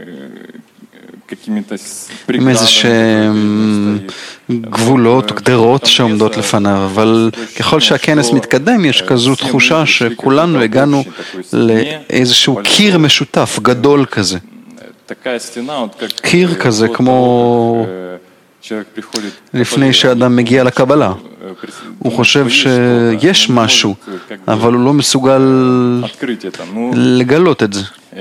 עם איזה שהם גבולות, גדרות שעומדות לפניו, אבל ככל שהכנס מתקדם יש כזו תחושה שכולנו הגענו לאיזשהו קיר משותף גדול כזה. קיר כזה כמו לפני שאדם מגיע לקבלה. הוא חושב שיש משהו, אבל הוא לא מסוגל לגלות את זה.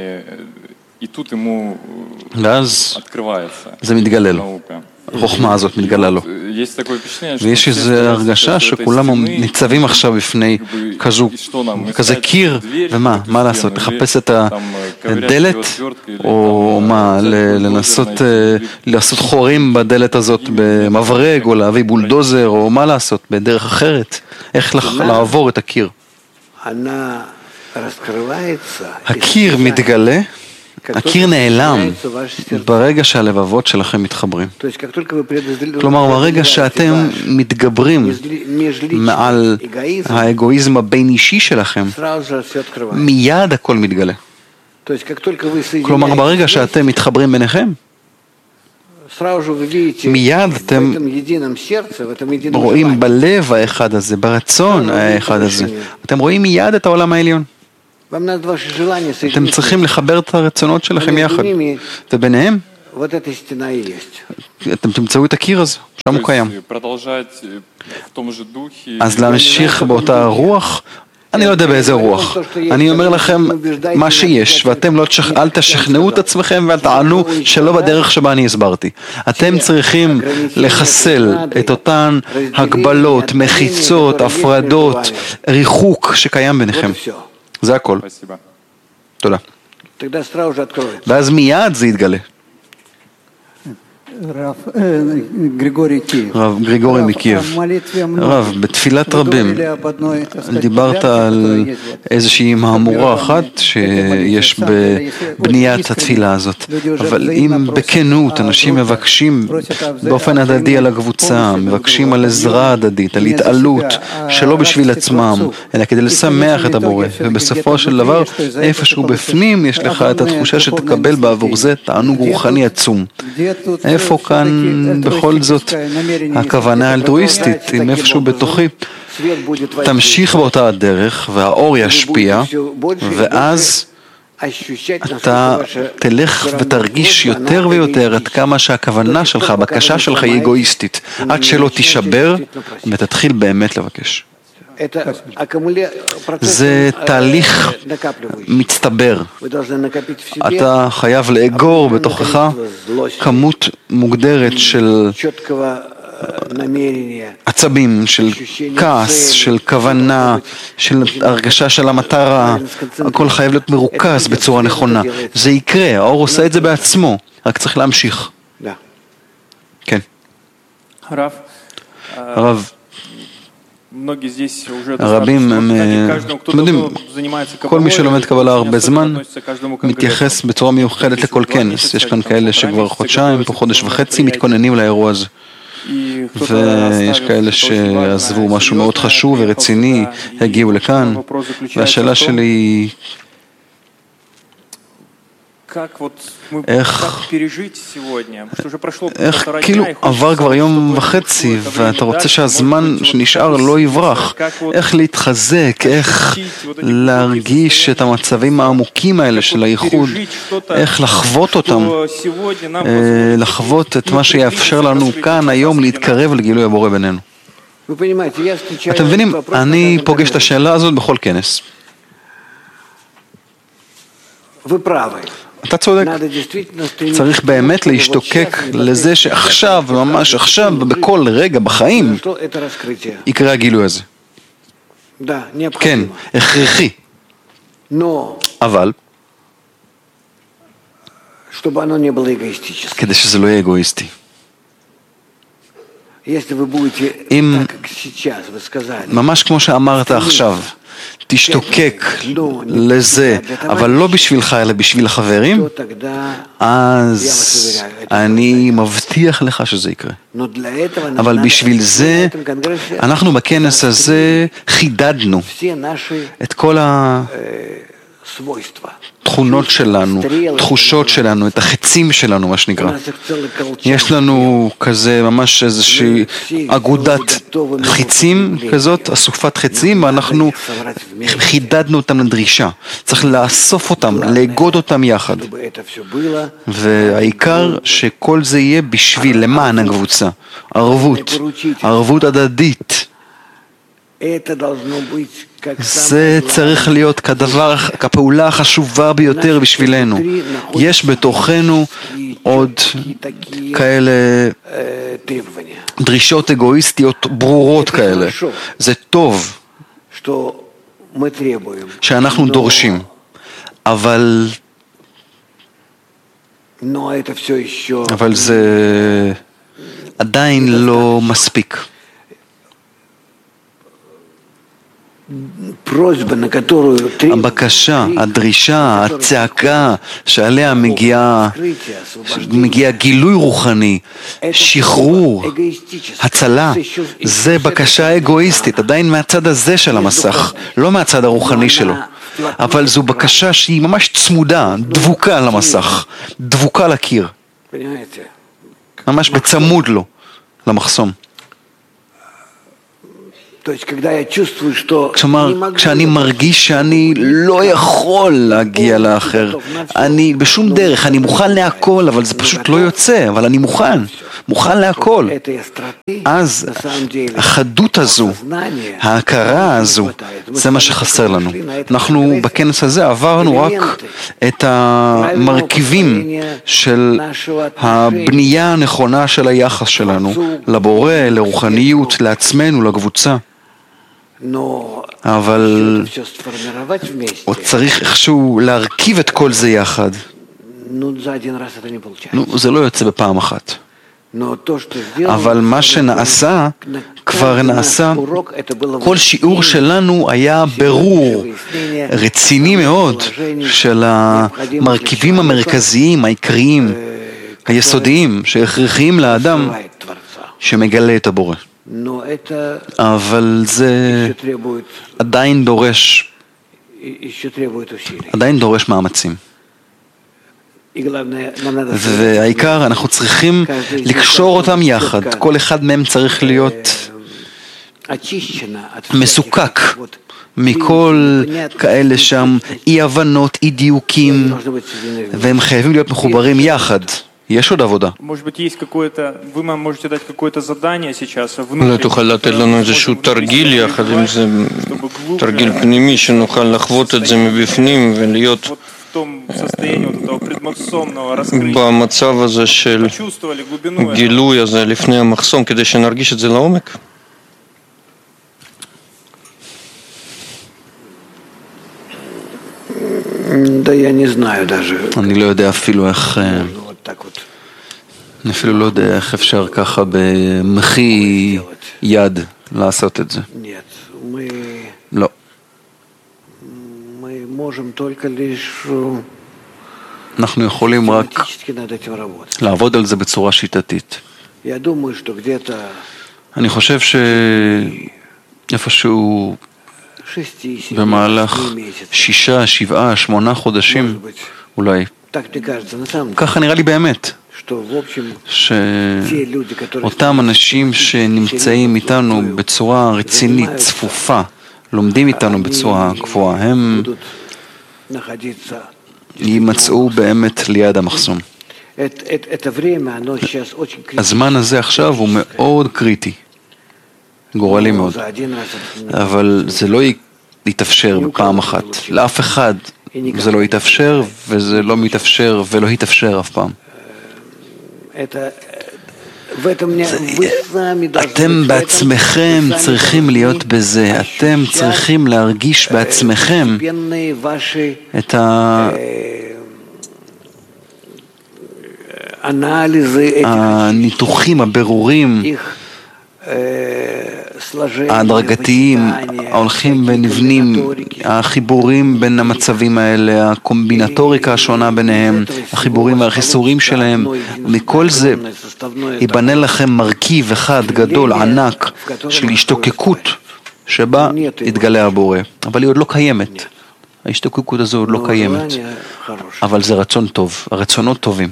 ואז זה מתגלה לו. החוכמה הזאת מתגלה לו. ויש איזו הרגשה שכולם ניצבים עכשיו בפני כזו, כזה קיר, ומה, מה לעשות? לחפש את הדלת, או מה, לנסות לעשות חורים בדלת הזאת במברג, או להביא בולדוזר, או מה לעשות, בדרך אחרת? איך לעבור את הקיר? הקיר מתגלה, הקיר נעלם ברגע שהלבבות שלכם מתחברים. כלומר, ברגע שאתם מתגברים מעל האגואיזם הבין אישי שלכם, מיד הכל מתגלה. כלומר, ברגע שאתם מתחברים ביניכם, מיד אתם רואים בלב האחד הזה, ברצון האחד הזה, אתם רואים מיד את העולם העליון. אתם צריכים לחבר את הרצונות שלכם יחד, וביניהם אתם תמצאו את הקיר הזה, שם הוא קיים. אז להמשיך באותה רוח, אני לא יודע באיזה רוח, אני אומר לכם מה שיש, ואתם לא, אל תשכנעו את עצמכם ואל תענו שלא בדרך שבה אני הסברתי. אתם צריכים לחסל את אותן הגבלות, מחיצות, הפרדות, ריחוק שקיים ביניכם. זה הכל. תודה. ואז מיד זה יתגלה. רב גריגורי מקייב, רב, בתפילת רבים דיברת על איזושהי מהמורה אחת שיש בבניית התפילה הזאת, אבל אם בכנות אנשים מבקשים באופן הדדי על הקבוצה, מבקשים על עזרה הדדית, על התעלות שלא בשביל עצמם אלא כדי לשמח את הבורא, ובסופו של דבר איפשהו בפנים יש לך את התחושה שתקבל בעבור זה תענוג רוחני עצום. איפה כאן בכל זאת הכוונה האלטרואיסטית, אם איפשהו בתוכי תמשיך באותה הדרך והאור ישפיע, ואז אתה תלך ותרגיש יותר ויותר עד כמה שהכוונה שלך, הבקשה שלך היא אגואיסטית, עד שלא תישבר ותתחיל באמת לבקש. זה תהליך מצטבר. אתה חייב לאגור בתוכך כמות מוגדרת של עצבים, של כעס, של כוונה, של הרגשה של המטרה. הכל חייב להיות מרוכז בצורה נכונה. זה יקרה, האור עושה את זה בעצמו, רק צריך להמשיך. כן. הרב, הרב, הרבים הם, אתם יודעים, כל מי שלומד קבלה הרבה זמן מתייחס בצורה מיוחדת לכל כנס. יש כאן כאלה שכבר חודשיים, פה חודש וחצי מתכוננים לאירוע הזה, ויש כאלה שעזבו משהו מאוד חשוב ורציני, הגיעו לכאן, והשאלה שלי היא איך, איך כאילו עבר כבר יום וחצי ואתה רוצה שהזמן שנשאר לא יברח, איך להתחזק, איך להרגיש את המצבים העמוקים האלה של הייחוד, איך לחוות אותם, לחוות את מה שיאפשר לנו כאן היום להתקרב לגילוי הבורא בינינו. אתם מבינים, אני פוגש את השאלה הזאת בכל כנס. אתה צודק, צריך באמת להשתוקק לזה שעכשיו, ממש עכשיו, בכל רגע בחיים, יקרה הגילוי הזה. כן, הכרחי. אבל, כדי שזה לא יהיה אגואיסטי. אם, ממש כמו שאמרת עכשיו, תשתוקק לזה, אבל לא בשבילך, אלא בשביל החברים, אז אני מבטיח לך שזה יקרה. אבל בשביל זה, אנחנו בכנס הזה חידדנו את כל התכונות שלנו, תחושות שלנו, את החצים שלנו, מה שנקרא. יש לנו כזה ממש איזושהי אגודת חצים כזאת, אסופת חצים, ואנחנו חידדנו אותם לדרישה. צריך לאסוף אותם, לאגוד אותם יחד. והעיקר שכל זה יהיה בשביל, למען הקבוצה. ערבות, ערבות הדדית. זה צריך להיות כדבר, כפעולה החשובה ביותר בשבילנו. יש בתוכנו עוד כאלה דרישות אגואיסטיות ברורות כאלה. זה טוב שאנחנו דורשים, אבל אבל זה עדיין לא מספיק. הבקשה, הדרישה, הצעקה שעליה מגיע, מגיע גילוי רוחני, שחרור, הצלה, זה בקשה אגואיסטית, עדיין מהצד הזה של המסך, לא מהצד הרוחני שלו. אבל זו בקשה שהיא ממש צמודה, דבוקה למסך, דבוקה לקיר. ממש בצמוד לו, למחסום. כלומר, כשאני מרגיש שאני לא יכול להגיע לאחר, אני בשום דרך, אני מוכן להכל, אבל זה פשוט לא יוצא, אבל אני מוכן, מוכן להכל. אז החדות הזו, ההכרה הזו, זה מה שחסר לנו. אנחנו בכנס הזה עברנו רק את המרכיבים של הבנייה הנכונה של היחס שלנו, לבורא, לרוחניות, לעצמנו, לקבוצה. אבל עוד צריך איכשהו להרכיב את כל זה יחד. נו, זה לא יוצא בפעם אחת. אבל מה שנעשה, כבר נעשה, כל שיעור שלנו היה ברור, רציני מאוד, של המרכיבים המרכזיים, העיקריים, היסודיים, שהכרחיים לאדם שמגלה את הבורא. אבל זה עדיין דורש, עדיין דורש מאמצים. והעיקר, אנחנו צריכים לקשור אותם יחד. כל אחד מהם צריך להיות מסוכק מכל כאלה שם אי הבנות, אי דיוקים, והם חייבים להיות מחוברים יחד. יש עוד עבודה. אולי תוכל לתת לנו איזשהו תרגיל יחד עם זה, תרגיל פנימי שנוכל לחוות את זה מבפנים ולהיות במצב הזה של גילוי הזה לפני המחסום, כדי שנרגיש את זה לעומק. אני לא יודע אפילו איך, אני אפילו לא יודע איך אפשר ככה במחי יד לעשות את זה. לא. אנחנו יכולים רק לעבוד על זה בצורה שיטתית. אני חושב שאיפשהו במהלך שישה, שבעה, שמונה חודשים אולי, ככה נראה לי באמת, שאותם אנשים שנמצאים איתנו בצורה רצינית, צפופה, לומדים איתנו בצורה קבועה, הם יימצאו באמת ליד המחסום. הזמן הזה עכשיו הוא מאוד קריטי, גורלי מאוד, אבל זה לא יתאפשר בפעם אחת, לאף אחד זה לא יתאפשר, וזה לא מתאפשר ולא יתאפשר אף פעם. אתם בעצמכם צריכים להיות בזה, אתם צריכים להרגיש בעצמכם את הניתוחים, הבירורים ההדרגתיים, ההולכים ונבנים, החיבורים בין המצבים האלה, הקומבינטוריקה השונה ביניהם, החיבורים והחיסורים שלהם, מכל זה ייבנה לכם מרכיב אחד גדול, ענק, של השתוקקות שבה יתגלה הבורא, אבל היא עוד לא קיימת. ההשתוקקות הזו עוד לא קיימת, אבל זה רצון טוב, הרצונות טובים.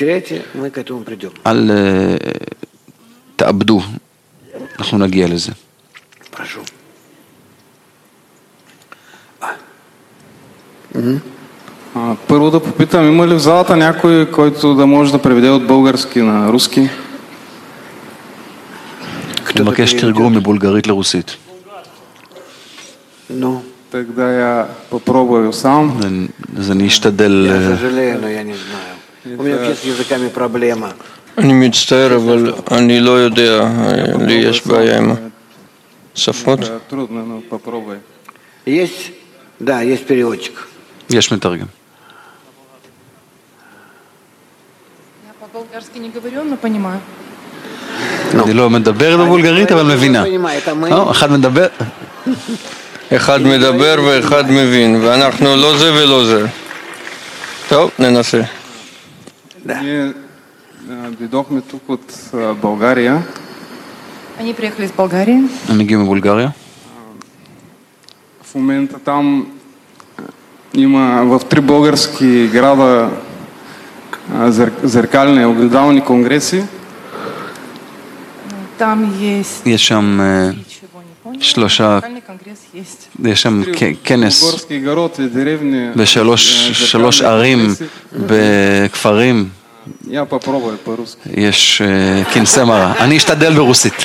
אל תאבדו, אנחנו нагия לזה. Прошу. Първо да попитам, има ли в залата някой, който да може да преведе от български на руски? Кто מבקש תרגום מבולגרית לרוסית. Ну, тогда я попробую сам. אז אני אשתדל. Я сожалею, но я не знаю. У меня вообще с языками проблема. אני מצטער, אבל אני לא יודע, לי יש בעיה עם השפות. Трудно, но попробуй. Есть? Да, есть переводчик. יש מתרגם. Я по-болгарски не говорю, но понимаю. אני לא מדבר בבולגרית, אבל מבינה. אחד מדבר... אחד מדבר ואחד מבין, ואנחנו לא זה ולא זה. טוב, ננסה. Ние дойдохме тук от България. Они приехали из Болгарии. הם הגיעו מבולגריה. В момента там Има в три български града зеркални огледални конгреси. Там есть יש שם אה, שלושה, יש שם כ- כנס Горски город и деревни. בשלוש שלוש ערים בכפרים, Я попробую по-русски. יש אה, כנסי מראה. אני אשתדל ברוסית.